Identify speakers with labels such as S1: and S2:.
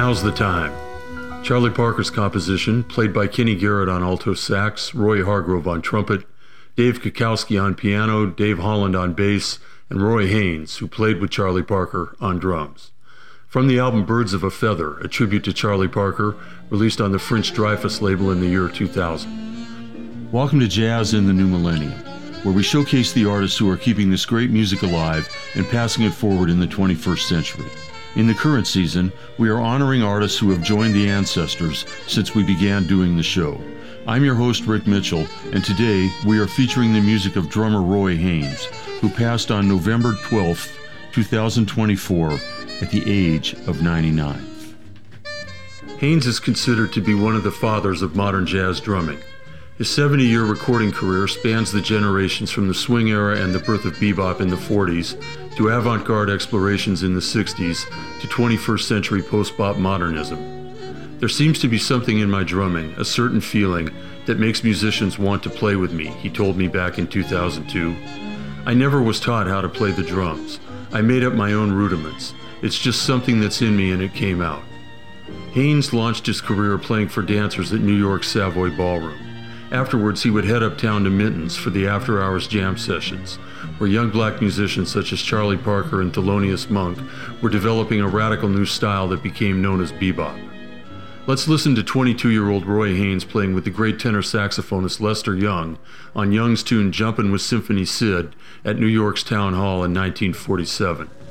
S1: Now's the Time. Charlie Parker's composition, played by Kenny Garrett on alto sax, Roy Hargrove on trumpet, Dave Kukowski on piano, Dave Holland on bass, and Roy Haynes, who played with Charlie Parker, on drums. From the album Birds of a Feather, a tribute to Charlie Parker, released on the French Dreyfuss label in the year 2000. Welcome to Jazz in the New Millennium, where we showcase the artists who are keeping this great music alive and passing it forward in the 21st century. In the current season, we are honoring artists who have joined the ancestors since we began doing the show. I'm your host, Rick Mitchell, and today we are featuring the music of drummer Roy Haynes, who passed on November 12th, 2024, at the age of 99. Haynes is considered to be one of the fathers of modern jazz drumming. His 70-year recording career spans the generations from the swing era and the birth of bebop in the 40s to avant-garde explorations in the 60s to 21st century post-bop modernism. There seems to be something in my drumming, a certain feeling, that makes musicians want to play with me, he told me back in 2002. I never was taught how to play the drums. I made up my own rudiments. It's just something that's in me and it came out. Haynes launched his career playing for dancers at New York's Savoy Ballroom. Afterwards, he would head uptown to Minton's for the after-hours jam sessions, where young black musicians such as Charlie Parker and Thelonious Monk were developing a radical new style that became known as bebop. Let's listen to 22-year-old Roy Haynes playing with the great tenor saxophonist Lester Young on Young's tune Jumpin' with Symphony Sid at New York's Town Hall in 1947.